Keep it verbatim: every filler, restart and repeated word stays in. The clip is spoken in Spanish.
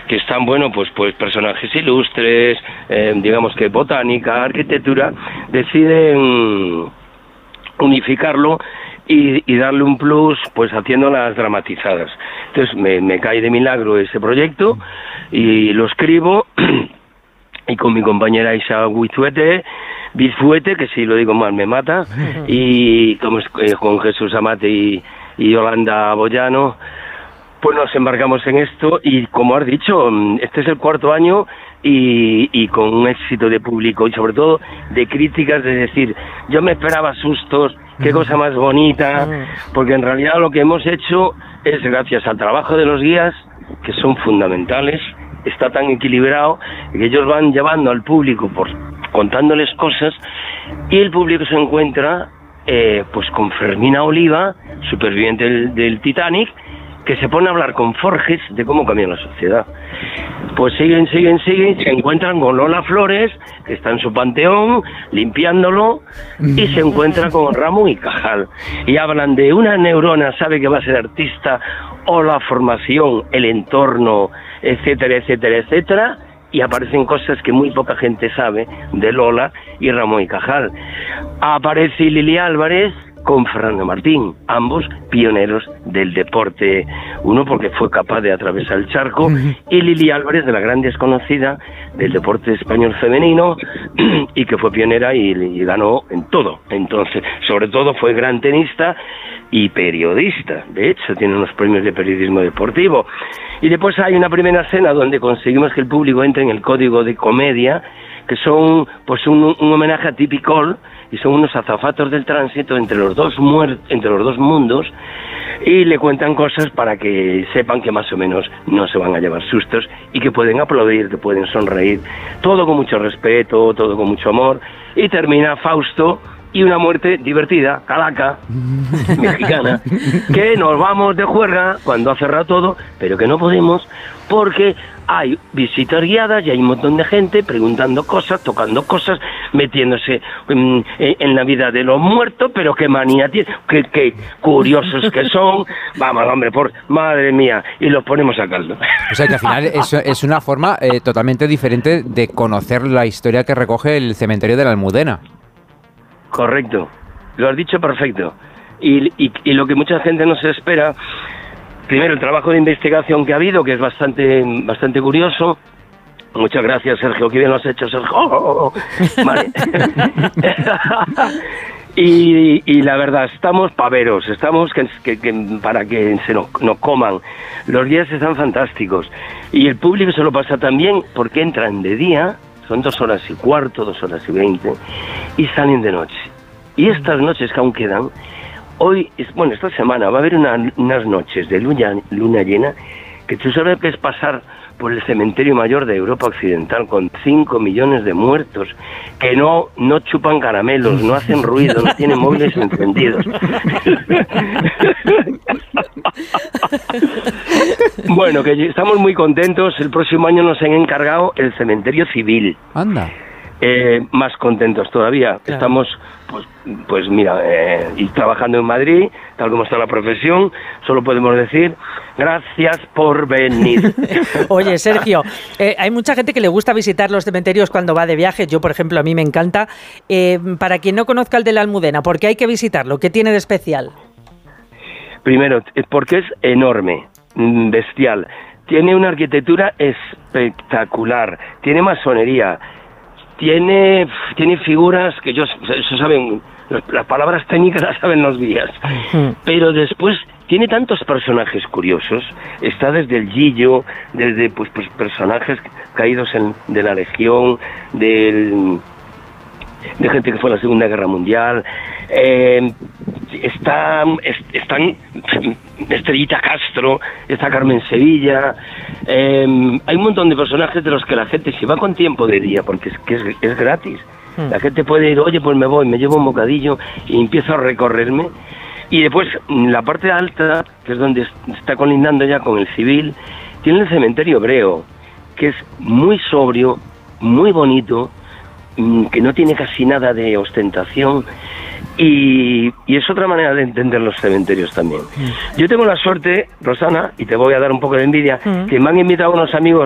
que están, bueno, pues pues personajes ilustres, eh, digamos que botánica, arquitectura, deciden unificarlo y, y darle un plus, pues haciendo las dramatizadas. Entonces me, me cae de milagro ese proyecto y lo escribo y con mi compañera Isa Bizuete, Bizuete, que si lo digo mal me mata, y como, eh, con Jesús Amate y, y Yolanda Boyano, pues nos embarcamos en esto y, como has dicho, este es el cuarto año y, y con un éxito de público y sobre todo de críticas, de decir, yo me esperaba sustos, qué cosa más bonita, porque en realidad lo que hemos hecho es gracias al trabajo de los guías, que son fundamentales, está tan equilibrado que ellos van llevando al público por contándoles cosas y el público se encuentra eh, pues con Fermina Oliva, superviviente del, del Titanic, que se pone a hablar con Forges de cómo cambia la sociedad. Pues siguen, siguen, siguen, se encuentran con Lola Flores, que está en su panteón, limpiándolo, y se encuentra con Ramón y Cajal. Y hablan de una neurona, sabe que va a ser artista, o la formación, el entorno, etcétera, etcétera, etcétera, y aparecen cosas que muy poca gente sabe de Lola y Ramón y Cajal. Aparece Lili Álvarez con Fernando Martín, ambos pioneros del deporte, uno porque fue capaz de atravesar el charco, y Lili Álvarez, de la gran desconocida del deporte español femenino, y que fue pionera y, y ganó en todo. Entonces, sobre todo fue gran tenista y periodista, de hecho tiene unos premios de periodismo deportivo. Y después hay una primera escena donde conseguimos que el público entre en el código de comedia, que son pues un, un homenaje a Tippy Cole, y son unos azafatos del tránsito entre los dos muer entre los dos mundos, y le cuentan cosas para que sepan que más o menos no se van a llevar sustos y que pueden aplaudir, que pueden sonreír, todo con mucho respeto, todo con mucho amor, y termina Fausto y una muerte divertida, calaca, mexicana, que nos vamos de juerga cuando ha cerrado todo, pero que no podemos porque hay visitas guiadas y hay un montón de gente preguntando cosas, tocando cosas, metiéndose en, en la vida de los muertos, pero qué manía tiene, qué, qué curiosos que son, vamos, hombre, por madre mía, y los ponemos a caldo. O sea que al final es, es una forma eh, totalmente diferente de conocer la historia que recoge el cementerio de la Almudena. Correcto, lo has dicho perfecto. Y, y, y lo que mucha gente no se espera, primero el trabajo de investigación que ha habido, que es bastante bastante curioso. Muchas gracias, Sergio, qué bien lo has hecho, Sergio. Oh, oh, oh. Vale. y, y la verdad, estamos paveros, estamos que, que, que para que se nos, nos coman. Los días están fantásticos y el público se lo pasa también porque entran de día. Son dos horas y cuarto, dos horas y veinte, y salen de noche. Y estas noches que aún quedan, hoy, es, bueno, esta semana va a haber una, unas noches de luna, luna llena, que tú sabes que es pasar por el cementerio mayor de Europa Occidental con cinco millones de muertos, que no, no chupan caramelos, no hacen ruido, no tienen móviles encendidos. Bueno, que estamos muy contentos. El próximo año nos han encargado el cementerio civil. Anda. Eh, más contentos todavía. Claro. Estamos, pues, pues mira, eh, y trabajando en Madrid, tal como está la profesión, solo podemos decir gracias por venir. Oye, Sergio, eh, hay mucha gente que le gusta visitar los cementerios cuando va de viaje. Yo, por ejemplo, a mí me encanta. Eh, para quien no conozca el de la Almudena, ¿por qué hay que visitarlo? ¿Qué tiene de especial? Primero, porque es enorme, bestial. Tiene una arquitectura espectacular, tiene masonería, tiene tiene figuras que ellos, eso saben, las palabras técnicas las saben los guías, pero después tiene tantos personajes curiosos. Está desde el Gillo, desde pues, pues personajes caídos en, de la Legión, del, de gente que fue a la Segunda Guerra Mundial. Eh, está est, están Estrellita Castro, está Carmen Sevilla. Eh, hay un montón de personajes de los que la gente, si va con tiempo de día, porque es que es, es gratis, mm. la gente puede ir, oye, pues me voy, me llevo un bocadillo y empiezo a recorrerme. Y después la parte alta, que es donde está colindando ya con el civil, tiene el cementerio hebreo, que es muy sobrio, muy bonito, que no tiene casi nada de ostentación, y, y es otra manera de entender los cementerios también. Mm. Yo tengo la suerte, Rosana, y te voy a dar un poco de envidia, mm. que me han invitado unos amigos